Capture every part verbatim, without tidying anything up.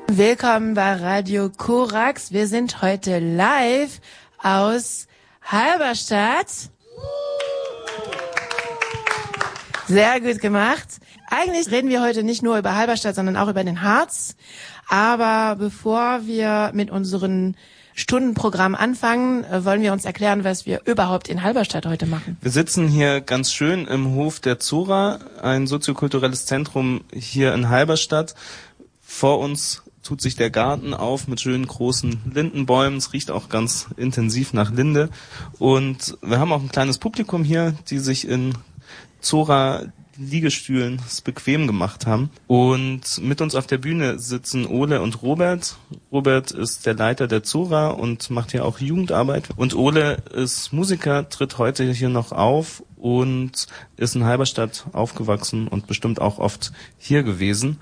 Willkommen bei Radio Korax. Wir sind heute live aus Halberstadt. Sehr gut gemacht. Eigentlich reden wir heute nicht nur über Halberstadt, sondern auch über den Harz. Aber bevor wir mit unserem Stundenprogramm anfangen, wollen wir uns erklären, was wir überhaupt in Halberstadt heute machen. Wir sitzen hier ganz schön im Hof der Zora, ein soziokulturelles Zentrum hier in Halberstadt. Vor uns tut sich der Garten auf mit schönen großen Lindenbäumen. Es riecht auch ganz intensiv nach Linde. Und wir haben auch ein kleines Publikum hier, die sich in Zora Liegestühlen es bequem gemacht haben. Und mit uns auf der Bühne sitzen Ole und Robert. Robert ist der Leiter der Zora und macht hier auch Jugendarbeit. Und Ole ist Musiker, tritt heute hier noch auf und ist in Halberstadt aufgewachsen und bestimmt auch oft hier gewesen.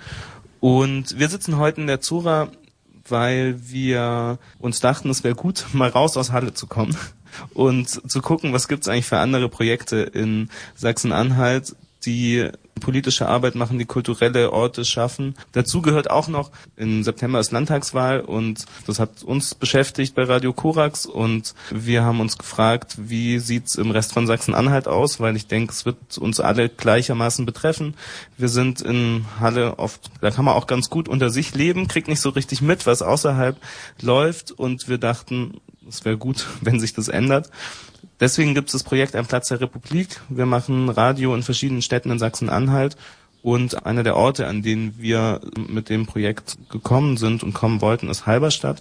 Und wir sitzen heute in der Zora, weil wir uns dachten, es wäre gut, mal raus aus Halle zu kommen und zu gucken, was gibt's eigentlich für andere Projekte in Sachsen-Anhalt, die politische Arbeit machen, die kulturelle Orte schaffen. Dazu gehört auch noch, im September ist Landtagswahl und das hat uns beschäftigt bei Radio Korax und wir haben uns gefragt, wie sieht's im Rest von Sachsen-Anhalt aus, weil ich denke, es wird uns alle gleichermaßen betreffen. Wir sind in Halle oft, da kann man auch ganz gut unter sich leben, kriegt nicht so richtig mit, was außerhalb läuft und wir dachten, es wäre gut, wenn sich das ändert. Deswegen gibt es das Projekt Ein Platz der Republik. Wir machen Radio in verschiedenen Städten in Sachsen-Anhalt und einer der Orte, an denen wir mit dem Projekt gekommen sind und kommen wollten, ist Halberstadt.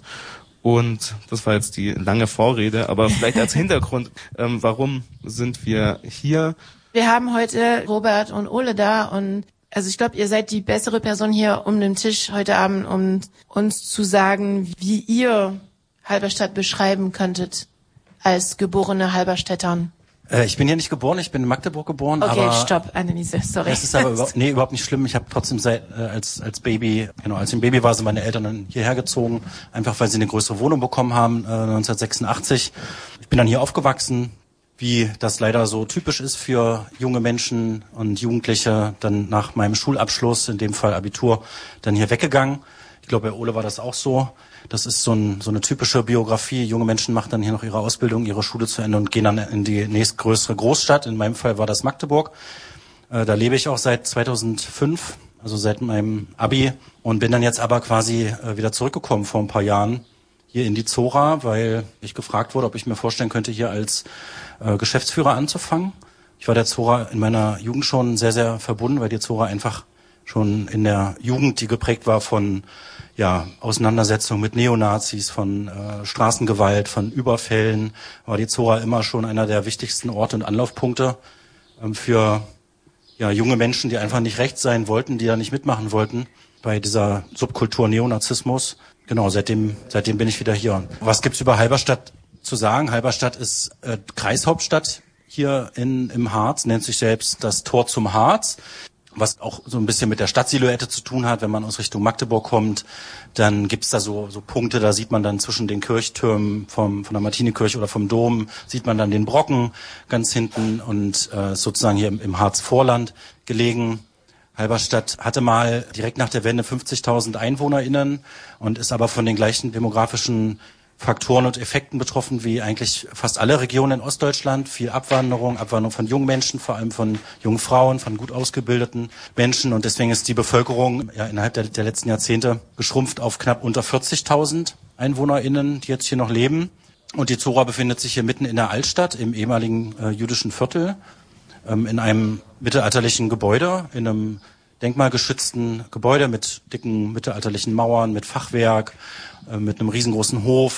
Und das war jetzt die lange Vorrede, aber vielleicht als Hintergrund, ähm, warum sind wir hier? Wir haben heute Robert und Ole da und also ich glaube, ihr seid die bessere Person hier um den Tisch heute Abend, um uns zu sagen, wie ihr Halberstadt beschreiben könntet. Als geborene Halberstädtern? Äh, ich bin hier nicht geboren, ich bin in Magdeburg geboren. Okay, aber stopp, Anneliese, sorry. Das ist aber überhaupt, nee, überhaupt nicht schlimm. Ich habe trotzdem seit äh, als als Baby, genau, als ich ein Baby war, sind meine Eltern dann hierher gezogen, einfach weil sie eine größere Wohnung bekommen haben, äh, neunzehnhundertsechsundachtzig. Ich bin dann hier aufgewachsen, wie das leider so typisch ist für junge Menschen und Jugendliche, dann nach meinem Schulabschluss, in dem Fall Abitur, dann hier weggegangen. Ich glaube, bei Ole war das auch so. Das ist so, ein, so eine typische Biografie. Junge Menschen machen dann hier noch ihre Ausbildung, ihre Schule zu Ende und gehen dann in die nächstgrößere Großstadt. In meinem Fall war das Magdeburg. Äh, da lebe ich auch seit zweitausendfünf, also seit meinem Abi. Und bin dann jetzt aber quasi äh, wieder zurückgekommen vor ein paar Jahren hier in die Zora, weil ich gefragt wurde, ob ich mir vorstellen könnte, hier als äh, Geschäftsführer anzufangen. Ich war der Zora in meiner Jugend schon sehr, sehr verbunden, weil die Zora einfach schon in der Jugend, die geprägt war von ja, Auseinandersetzung mit Neonazis, von äh, Straßengewalt, von Überfällen, war die Zora immer schon einer der wichtigsten Orte und Anlaufpunkte ähm, für ja, junge Menschen, die einfach nicht rechts sein wollten, die da nicht mitmachen wollten bei dieser Subkultur Neonazismus. Genau, seitdem seitdem bin ich wieder hier. Was gibt's über Halberstadt zu sagen? Halberstadt ist äh, Kreishauptstadt hier in im Harz, nennt sich selbst das Tor zum Harz. Was auch so ein bisschen mit der Stadtsilhouette zu tun hat, wenn man aus Richtung Magdeburg kommt, dann gibt's da so so Punkte, da sieht man dann zwischen den Kirchtürmen vom von der Martinikirche oder vom Dom, sieht man dann den Brocken ganz hinten und äh, sozusagen hier im, im Harzvorland gelegen. Halberstadt hatte mal direkt nach der Wende fünfzigtausend EinwohnerInnen und ist aber von den gleichen demografischen Faktoren und Effekten betroffen wie eigentlich fast alle Regionen in Ostdeutschland. Viel Abwanderung, Abwanderung von jungen Menschen, vor allem von jungen Frauen, von gut ausgebildeten Menschen. Und deswegen ist die Bevölkerung ja innerhalb der, der letzten Jahrzehnte geschrumpft auf knapp unter vierzigtausend EinwohnerInnen, die jetzt hier noch leben. Und die Zora befindet sich hier mitten in der Altstadt, im ehemaligen äh, jüdischen Viertel, ähm, in einem mittelalterlichen Gebäude, in einem denkmalgeschützten Gebäude mit dicken mittelalterlichen Mauern, mit Fachwerk, äh, mit einem riesengroßen Hof.